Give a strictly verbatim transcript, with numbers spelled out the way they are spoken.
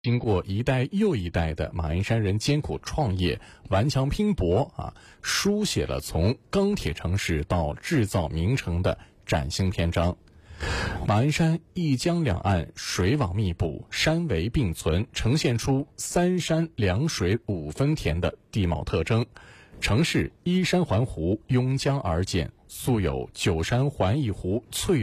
经过一代又一代的马鞍山人艰苦创业、顽强拼搏啊，书写了从钢铁城市到制造名城的崭新篇章。马鞍山一江两岸水网密布，山围并存，呈现出三山两水五分田的地貌特征。城市依山环湖，拥江而建，素有九山环一湖翠